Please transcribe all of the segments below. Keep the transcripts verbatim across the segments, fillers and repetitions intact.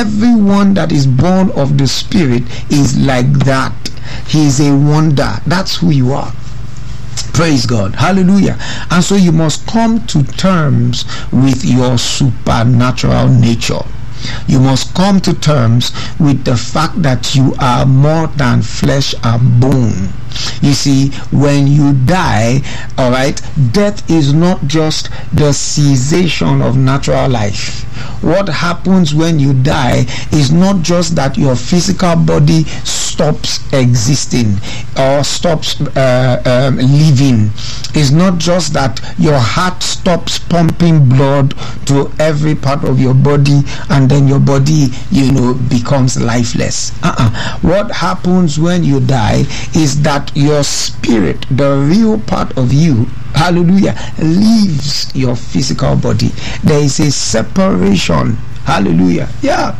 everyone that is born of the Spirit is like that. He is a wonder. That's who you are. Praise God. Hallelujah. And so you must come to terms with your supernatural nature. You must come to terms with the fact that you are more than flesh and bone. You see, when you die, all right, death is not just the cessation of natural life. What happens when you die is not just that your physical body stops existing or stops uh, um, living. It's not just that your heart stops pumping blood to every part of your body and then your body, you know, becomes lifeless. Uh-uh. What happens when you die is that your spirit, the real part of you, hallelujah, leaves your physical body. There is a separation. Hallelujah. Yeah.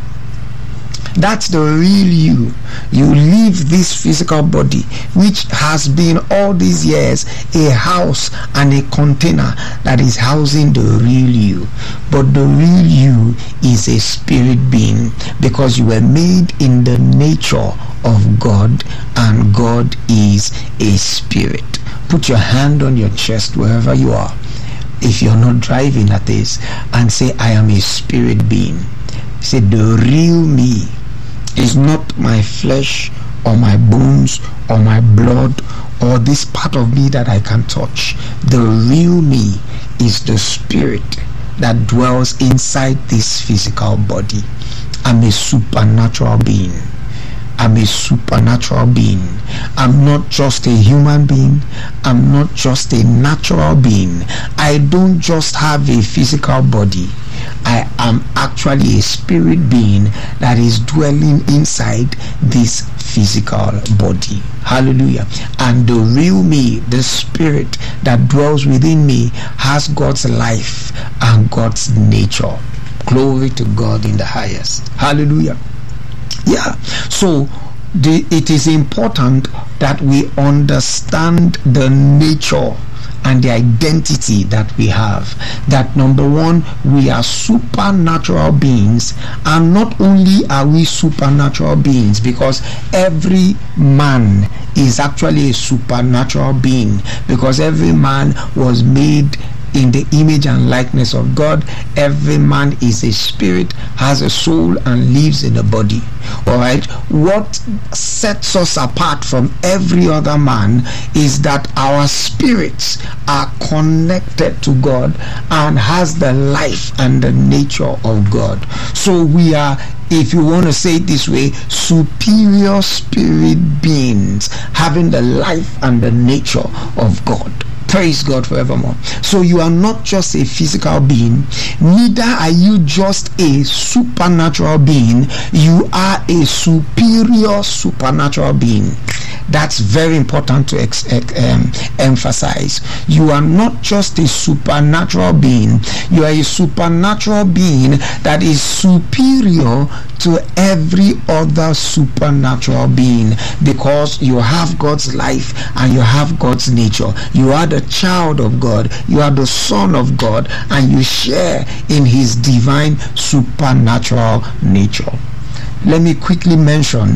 That's the real you. You leave this physical body, which has been all these years a house and a container that is housing the real you. But the real you is a spirit being, because you were made in the nature of God, and God is a spirit. Put your hand on your chest wherever you are, if you're not driving at this, and say, I am a spirit being. Say, the real me is not my flesh or my bones or my blood or this part of me that I can touch. The real me is the spirit that dwells inside this physical body. I'm a supernatural being. I'm a supernatural being. I'm not just a human being. I'm not just a natural being. I don't just have a physical body. I am actually a spirit being that is dwelling inside this physical body. Hallelujah. And the real me, the spirit that dwells within me, has God's life and God's nature. Glory to God in the highest. Hallelujah. Yeah. So the, it is important that we understand the nature and the identity that we have. That number one, we are supernatural beings, and not only are we supernatural beings, because every man is actually a supernatural being, because every man was made in the image and likeness of God. Every man is a spirit, has a soul, and lives in a body. All right. What sets us apart from every other man is that our spirits are connected to God and has the life and the nature of God. So we are, if you want to say it this way, superior spirit beings having the life and the nature of God. Praise God forevermore. So you are not just a physical being, neither are you just a supernatural being. You are a superior supernatural being. That's very important to ex- um, emphasize. You are not just a supernatural being. You are a supernatural being that is superior to every other supernatural being, because you have God's life and you have God's nature. You are the child of God. You are the son of God, and you share in his divine supernatural nature. Let me quickly mention,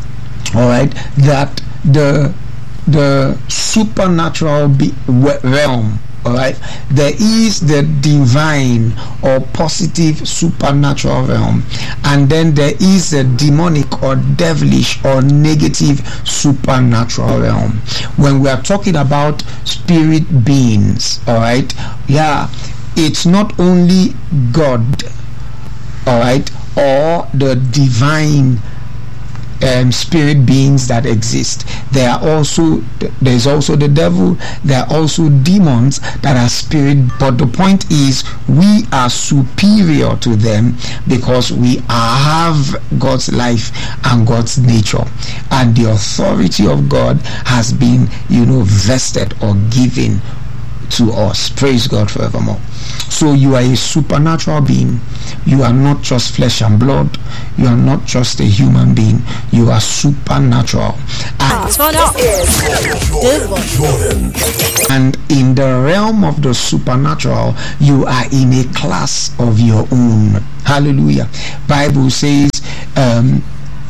all right, that the the supernatural be- realm, all right, there is the divine or positive supernatural realm, and then there is the demonic or devilish or negative supernatural realm. When we are talking about spirit beings, all right, yeah, it's not only God, all right, or the divine Um, spirit beings that exist. There are also there's also the devil. There are also demons that are spirit. But the point is, we are superior to them because we have God's life and God's nature, and the authority of God has been, you know, vested or given to us. Praise God forevermore. So you are a supernatural being. You are not just flesh and blood. You are not just a human being. You are supernatural. And, and in the realm of the supernatural, you are in a class of your own. Hallelujah. Bible says um,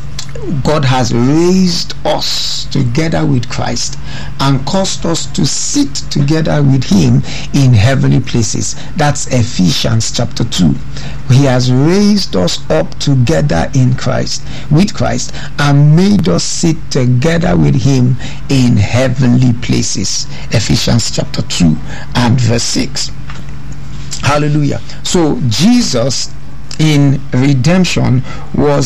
God has raised us together with Christ and caused us to sit together with him in heavenly places. That's Ephesians chapter two. He has raised us up together in Christ, with Christ, and made us sit together with him in heavenly places. Ephesians chapter two and verse six. Hallelujah. So Jesus in redemption was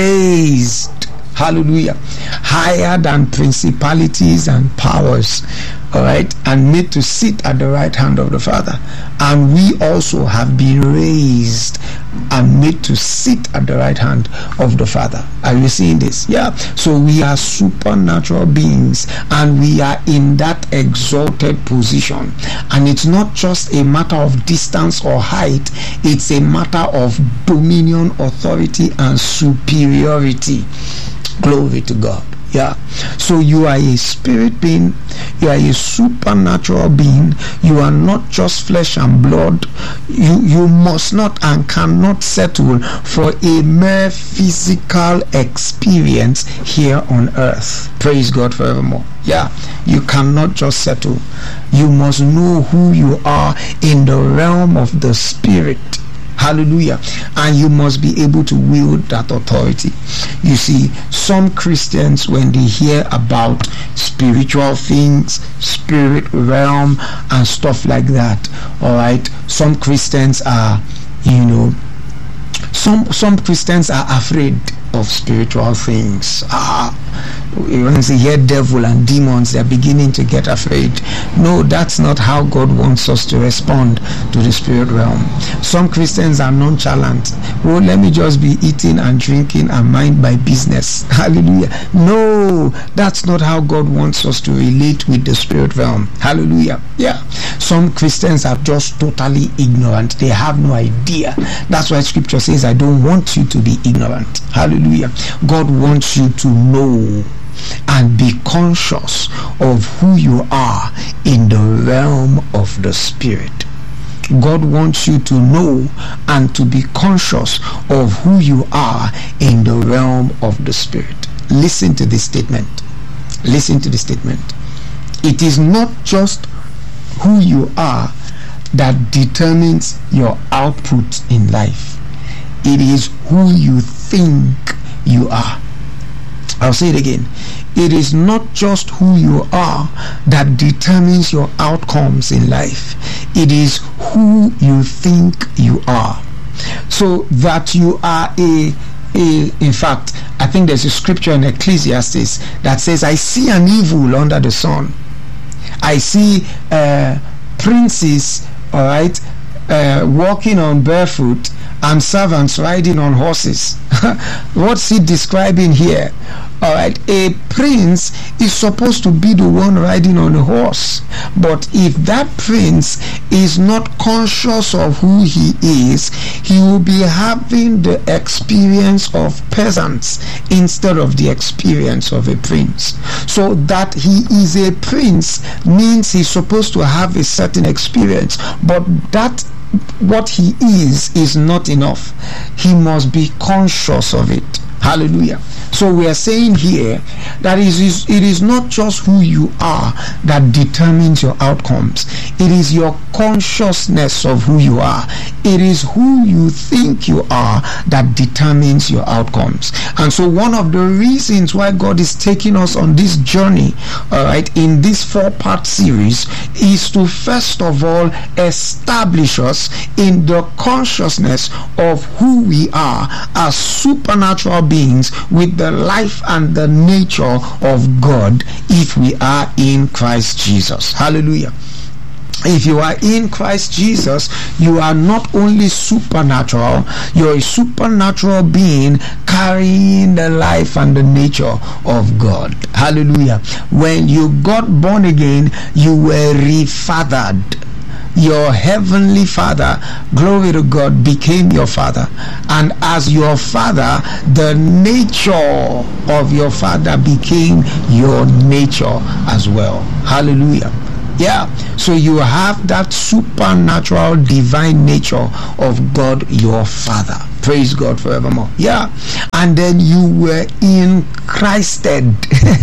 raised, hallelujah, higher than principalities and powers, all right, and made to sit at the right hand of the Father. And we also have been raised and made to sit at the right hand of the Father. Are you seeing this? Yeah. So we are supernatural beings, and we are in that exalted position. And it's not just a matter of distance or height, it's a matter of dominion, authority, and superiority. Glory to God. Yeah. So you are a spirit being, you are a supernatural being. You are not just flesh and blood. You you must not and cannot settle for a mere physical experience here on earth. Praise God forevermore. Yeah. You cannot just settle. You must know who you are in the realm of the spirit. Hallelujah. And you must be able to wield that authority. You see, some Christians, when they hear about spiritual things, spirit realm and stuff like that, all right, some Christians are, you know, some some Christians are afraid of spiritual things. Ah, when they hear devil and demons, they're beginning to get afraid. No, that's not how God wants us to respond to the spirit realm. Some Christians are nonchalant. Well, let me just be eating and drinking and mind my business. Hallelujah. No, that's not how God wants us to relate with the spirit realm. Hallelujah. Yeah. Some Christians are just totally ignorant. They have no idea. That's why scripture says, I don't want you to be ignorant. Hallelujah. God wants you to know and be conscious of who you are in the realm of the spirit. God wants you to know and to be conscious of who you are in the realm of the spirit. Listen to this statement. Listen to this statement. It is not just who you are that determines your output in life. It is who you think you are. I'll say it again. It is not just who you are that determines your outcomes in life. It is who you think you are. So that you are a, a in fact, I think there's a scripture in Ecclesiastes that says, I see an evil under the sun. I see uh, princes, all right, uh, walking on barefoot, and servants riding on horses. What's he describing here? All right, a prince is supposed to be the one riding on a horse, but if that prince is not conscious of who he is, he will be having the experience of peasants instead of the experience of a prince. So that he is a prince means he's supposed to have a certain experience, but that what he is is not enough. He must be conscious of it. Hallelujah. So we are saying here that it is, it is not just who you are that determines your outcomes. It is your consciousness of who you are. It is who you think you are that determines your outcomes. And so one of the reasons why God is taking us on this journey, all right, in this four-part series, is to first of all establish us in the consciousness of who we are as supernatural beings with the life and the nature of God if we are in Christ Jesus. Hallelujah. If you are in Christ Jesus, you are not only supernatural, you're a supernatural being carrying the life and the nature of God. Hallelujah. When you got born again, you were refathered. Your heavenly Father, glory to God, became your Father, and as your Father, the nature of your Father became your nature as well. Hallelujah. Yeah, so you have that supernatural divine nature of God your Father. Praise God forevermore. Yeah. And then you were in Christed.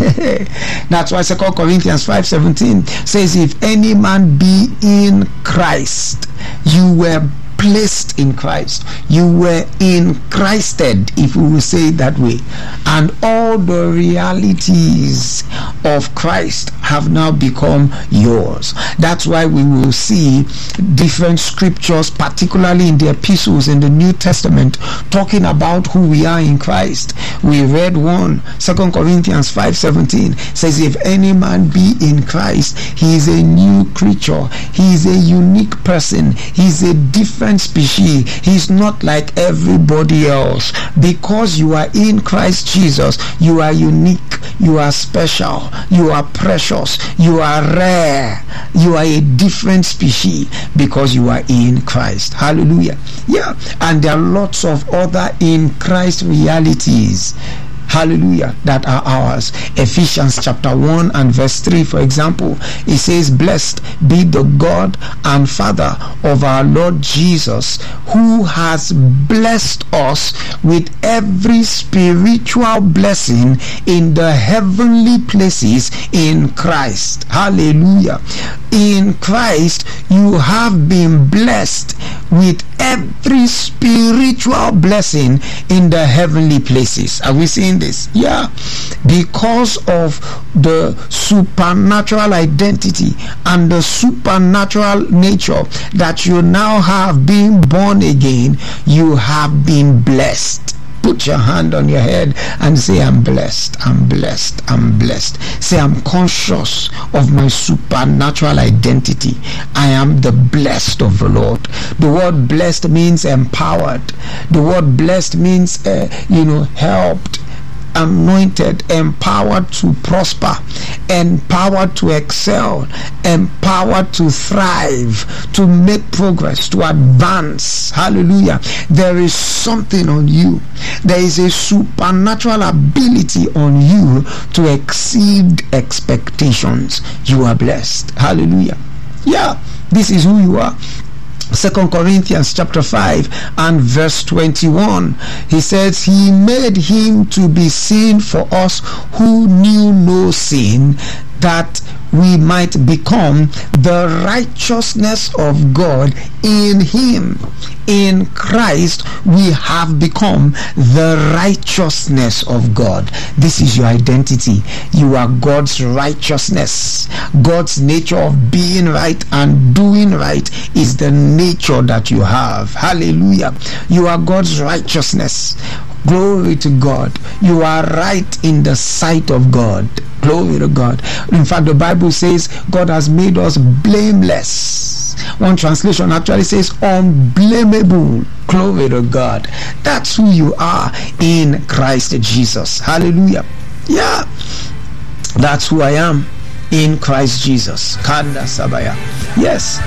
That's why Second Corinthians five seventeen says, if any man be in Christ, you were placed in Christ. You were in Christed, if we will say it that way. And all the realities of Christ have now become yours. That's why we will see different scriptures, particularly in the epistles in the New Testament, talking about who we are in Christ. We read one, Second Corinthians five seventeen says, if any man be in Christ, he is a new creature. He is a unique person. He is a different species. He's not like everybody else. Because you are in Christ Jesus, you are unique, you are special, you are precious, you are rare, you are a different species because you are in Christ. Hallelujah. Yeah. And there are lots of other in Christ realities, hallelujah, that are ours. Ephesians chapter one and verse three, for example, it says, blessed be the God and Father of our Lord Jesus, who has blessed us with every spiritual blessing in the heavenly places in Christ. Hallelujah. In Christ you have been blessed with every spiritual blessing in the heavenly places. Are we seeing this? Yeah. Because of the supernatural identity and the supernatural nature that you now have, being born again, you have been blessed. Put your hand on your head and say, I'm blessed, I'm blessed, I'm blessed. Say, I'm conscious of my supernatural identity. I am the blessed of the Lord. The word blessed means empowered. The word blessed means, uh, you know, helped, anointed, empowered to prosper, empowered to excel, empowered to thrive, to make progress, to advance. Hallelujah. There is something on you. There is a supernatural ability on you to exceed expectations. You are blessed. Hallelujah. Yeah, this is who you are. Second Corinthians chapter five and verse twenty-one, he says, he made him to be sin for us who knew no sin, that we might become the righteousness of God in him. In Christ we have become the righteousness of God. This is your identity. You are God's righteousness. God's nature of being right and doing right is the nature that you have. Hallelujah. You are God's righteousness. Glory to God. You are right in the sight of God. Glory to God. In fact, the Bible says God has made us blameless. One translation actually says unblameable. Glory to God. That's who you are in Christ Jesus. Hallelujah. Yeah. That's who I am in Christ Jesus. Kanda Sabaya. Yes.